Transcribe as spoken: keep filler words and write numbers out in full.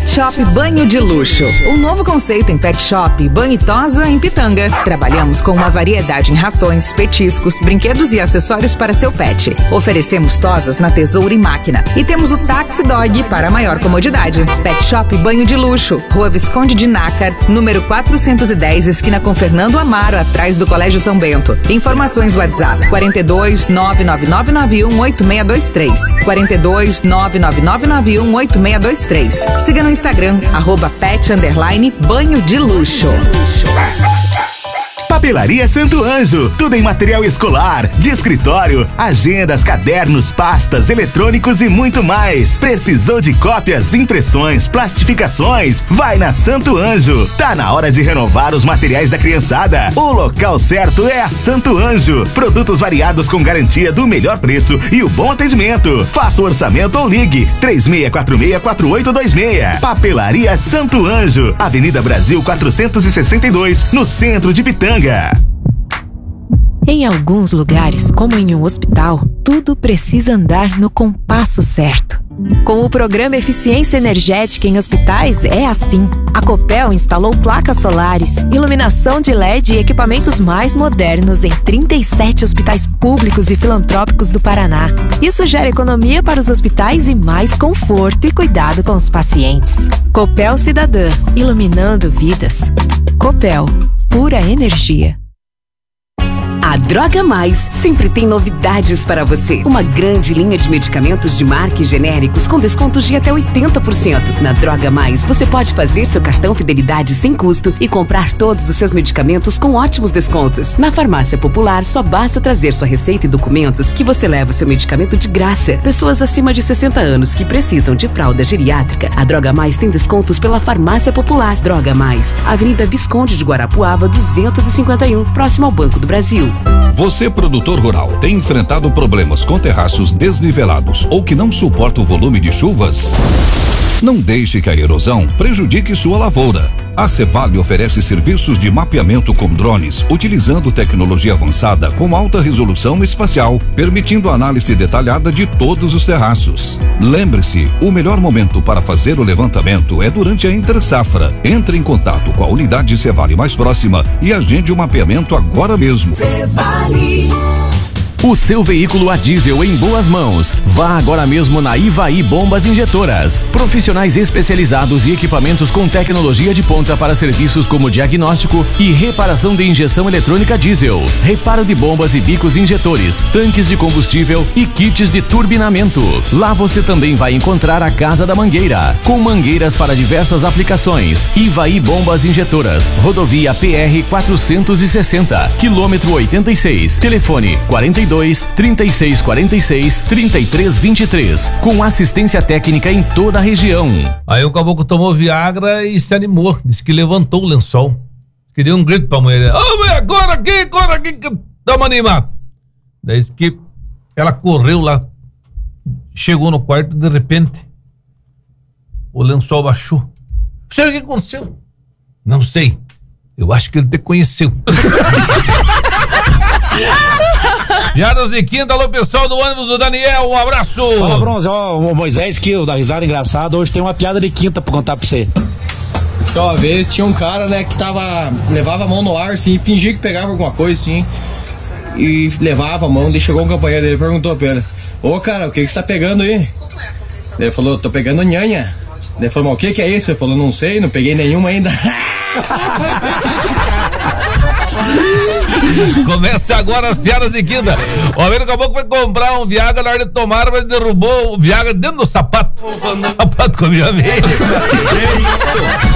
Pet Shop Banho de Luxo. Um novo conceito em Pet Shop Banho e Tosa em Pitanga. Trabalhamos com uma variedade em rações, petiscos, brinquedos e acessórios para seu pet. Oferecemos tosas na tesoura e máquina. E temos o Taxi Dog para maior comodidade. Pet Shop Banho de Luxo, Rua Visconde de Nácar, número quatrocentos e dez, esquina com Fernando Amaro, atrás do Colégio São Bento. Informações WhatsApp quarenta e dois, nove nove nove nove um oito seis dois três. quarenta e dois, nove nove nove nove um oito seis dois três. Siga no Instagram, arroba pet underline banho de luxo. Papelaria Santo Anjo, tudo em material escolar, de escritório, agendas, cadernos, pastas, eletrônicos e muito mais. Precisou de cópias, impressões, plastificações? Vai na Santo Anjo. Tá na hora de renovar os materiais da criançada. O local certo é a Santo Anjo. Produtos variados com garantia do melhor preço e o bom atendimento. Faça o orçamento ou ligue três seis quatro seis, quatro oito dois seis. Papelaria Santo Anjo, Avenida Brasil quatrocentos e sessenta e dois, no centro de Pitanga. Em alguns lugares, como em um hospital, tudo precisa andar no compasso certo. Com o programa Eficiência Energética em Hospitais, é assim. A Copel instalou placas solares, iluminação de L E D e equipamentos mais modernos em trinta e sete hospitais públicos e filantrópicos do Paraná. Isso gera economia para os hospitais e mais conforto e cuidado com os pacientes. Copel Cidadã, iluminando vidas. Copel, pura energia. A Droga Mais sempre tem novidades para você. Uma grande linha de medicamentos de marca e genéricos com descontos de até oitenta por cento. Na Droga Mais, você pode fazer seu cartão Fidelidade sem custo e comprar todos os seus medicamentos com ótimos descontos. Na Farmácia Popular, só basta trazer sua receita e documentos que você leva seu medicamento de graça. Pessoas acima de sessenta anos que precisam de fralda geriátrica, a Droga Mais tem descontos pela Farmácia Popular. Droga Mais, Avenida Visconde de Guarapuava, duzentos e cinquenta e um, próximo ao Banco do Brasil. Você, produtor rural, tem enfrentado problemas com terraços desnivelados ou que não suporta o volume de chuvas? Não deixe que a erosão prejudique sua lavoura. A Cevale oferece serviços de mapeamento com drones, utilizando tecnologia avançada com alta resolução espacial, permitindo análise detalhada de todos os terraços. Lembre-se, o melhor momento para fazer o levantamento é durante a entre-safra. Entre em contato com a unidade Cevale mais próxima e agende o mapeamento agora mesmo. Cevale. O seu veículo a diesel em boas mãos. Vá agora mesmo na Ivaí Bombas Injetoras. Profissionais especializados e equipamentos com tecnologia de ponta para serviços como diagnóstico e reparação de injeção eletrônica diesel, reparo de bombas e bicos injetores, tanques de combustível e kits de turbinamento. Lá você também vai encontrar a Casa da Mangueira, com mangueiras para diversas aplicações. Ivaí Bombas Injetoras, rodovia P R quatrocentos e sessenta, quilômetro oitenta e seis, telefone quarenta e dois, trinta e seis quarenta e seis, trinta e três vinte e três, com assistência técnica em toda a região. Aí o caboclo tomou Viagra e se animou, disse que levantou o lençol. Queria um grito pra mulher. Ô, mulher, corre aqui, corre aqui, que tamo animado. Daí disse que ela correu lá, chegou no quarto e de repente o lençol baixou. Sei o que aconteceu? Não sei. Eu acho que ele te conheceu. Piadas de quinta, alô pessoal do ônibus do Daniel, um abraço. Fala, Bronze, ó, o Moisés que eu da risada engraçada, hoje tem uma piada de quinta pra contar pra você. Uma vez tinha um cara, né, que tava, levava a mão no ar, assim, fingia que pegava alguma coisa, assim, e levava a mão, daí chegou um companheiro dele e perguntou pra ele: ô cara, o que que você tá pegando aí? Ele falou: tô pegando nhanha. Ele falou: mas o que que é isso? Ele falou: não sei, não peguei nenhuma ainda. Começa agora as piadas de quinta. O amigo acabou que foi comprar um Viagra, na hora de tomar, mas derrubou o Viagra dentro do sapato. O sapato com a minha meia.